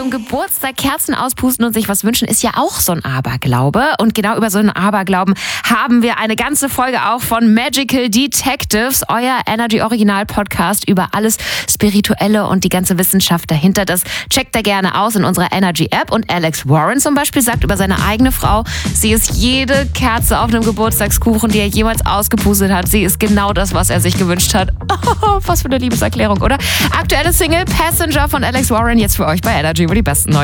einem Geburtstag Kerzen auspusten und sich was wünschen, ist ja auch so ein Aberglaube. Und genau über so einen Aberglauben haben wir eine ganze Folge auch von Magical Detectives, euer Energy-Original-Podcast über alles Spirituelle und die ganze Wissenschaft dahinter. Das checkt da gerne aus in unserer Energy-App. Und Alex Warren zum Beispiel sagt über seine eigene Frau, sie ist jede Kerze auf einem Geburtstagskuchen, die er jemals ausgepustet hat. Sie ist genau das, was er sich gewünscht hat. Oh, was für eine Liebeserklärung, oder? Aktuelle Single Passenger von Alex Warren jetzt für euch bei Energy über die besten neuen